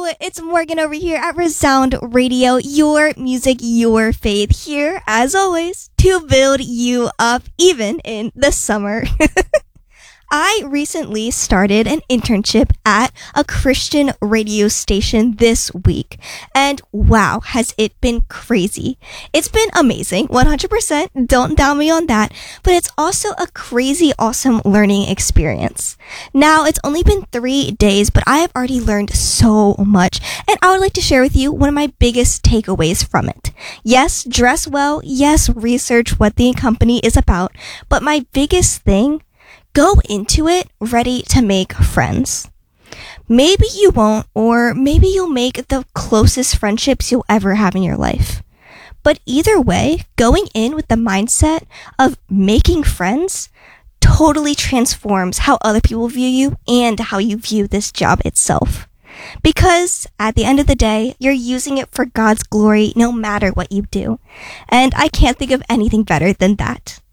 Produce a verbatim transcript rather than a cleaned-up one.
It's Morgan over here at Resound Radio, your music, your faith, here, as always, to build you up, even in the summer. I recently started an internship at a Christian radio station this week, and wow, has it been crazy. It's been amazing, one hundred percent, don't doubt me on that, but it's also a crazy awesome learning experience. Now, it's only been three days, but I have already learned so much, and I would like to share with you one of my biggest takeaways from it. Yes, dress well, yes, research what the company is about, but my biggest thing, go into it ready to make friends. Maybe you won't, or maybe you'll make the closest friendships you'll ever have in your life. But either way, going in with the mindset of making friends totally transforms how other people view you and how you view this job itself. Because at the end of the day, you're using it for God's glory no matter what you do. And I can't think of anything better than that.